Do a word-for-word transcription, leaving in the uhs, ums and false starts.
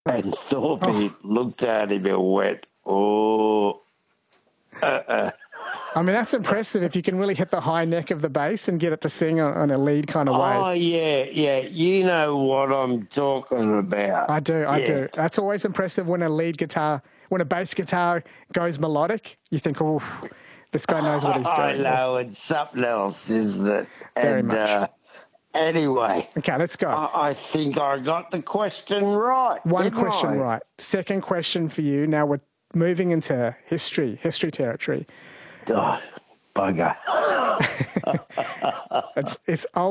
And Thorpe Oh. looked at him and went, oh, uh-uh. I mean, that's impressive if you can really hit the high neck of the bass and get it to sing on, on a lead kind of way. Oh, yeah, yeah. You know what I'm talking about. I do, I yeah. do. That's always impressive when a lead guitar, when a bass guitar goes melodic. You think, oh, this guy knows what he's doing. I know, it's something else, isn't it? Very and, much. Uh, anyway. Okay, let's go. I, I think I got the question right. One question I? right. Second question for you. Now we're moving into history, history territory. Oh, bugger. it's, it's old.